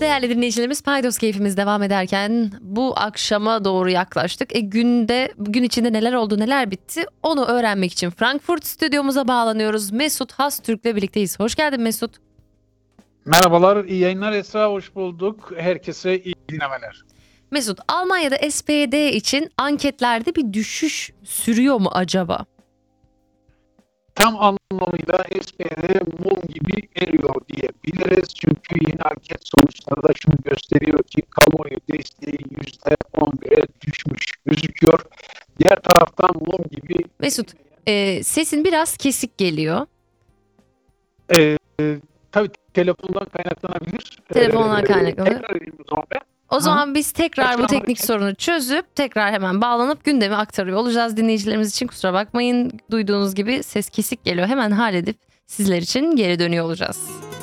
Değerli dinleyicilerimiz, Paydos keyfimiz devam ederken bu akşama doğru yaklaştık. Gün içinde neler oldu, neler bitti onu öğrenmek için Frankfurt stüdyomuza bağlanıyoruz. Mesut Hastürk'le birlikteyiz. Hoş geldin Mesut. Merhabalar, iyi yayınlar Esra, hoş bulduk. Herkese iyi dinlemeler. Mesut, Almanya'da SPD için anketlerde bir düşüş sürüyor mu acaba? Tam anlamıyla SPD mum gibi eriyor diyebiliriz. Çünkü yeni anket sonuçları da şunu gösteriyor ki kamuoyu desteği %11'e düşmüş gözüküyor. Diğer taraftan mum gibi... Mesut, sesin biraz kesik geliyor. Tabii telefondan kaynaklanabilir. Telefondan kaynaklanır. Tekrar edeyim o zaman ben. O zaman biz tekrar bu teknik sorunu çözüp tekrar hemen bağlanıp gündemi aktarıyor olacağız dinleyicilerimiz için. Kusura bakmayın, duyduğunuz gibi ses kesik geliyor. Hemen halledip sizler için geri dönüyor olacağız.